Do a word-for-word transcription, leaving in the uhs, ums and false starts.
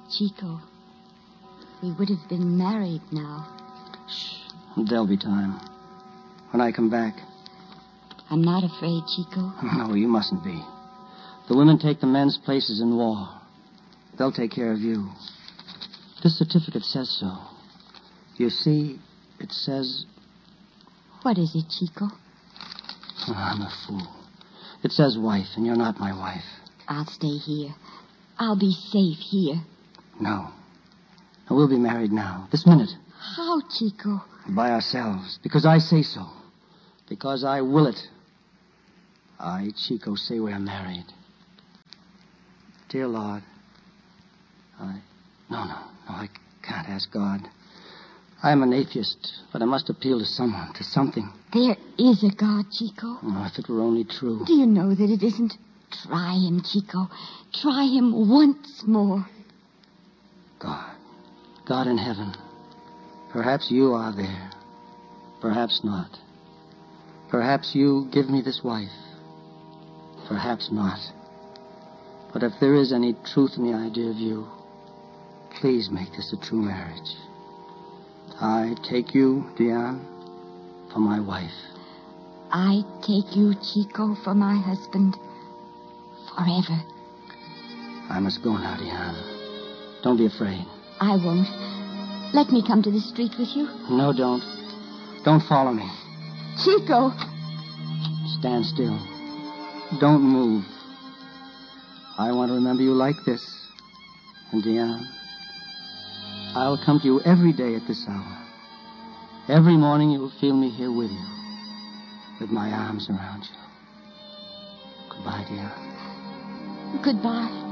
Chico, we would have been married now. Shh. There'll be time. When I come back. I'm not afraid, Chico. No, you mustn't be. The women take the men's places in war. They'll take care of you. This certificate says so. You see, it says... What is it, Chico? Oh, I'm a fool. It says wife, and you're not my wife. I'll stay here. I'll be safe here. No. No, we'll be married now, this minute. How, Chico? By ourselves, because I say so. Because I will it. I, Chico, say we're married. Dear Lord, I... No, no, no, I can't ask God. I'm an atheist, but I must appeal to someone, to something. There is a God, Chico. Oh, if it were only true. Do you know that it isn't? Try him, Chico. Try him once more. God. God in heaven. Perhaps you are there. Perhaps not. Perhaps you give me this wife. Perhaps not. But if there is any truth in the idea of you, please make this a true marriage. I take you, Diane, for my wife. I take you, Chico, for my husband. Forever. I must go now, Diane. Don't be afraid. I won't. Let me come to the street with you. No, don't. Don't follow me. Chico! Stand still. Don't move. I want to remember you like this. And, Diane, I'll come to you every day at this hour. Every morning you'll feel me here with you, with my arms around you. Goodbye, dear. Goodbye.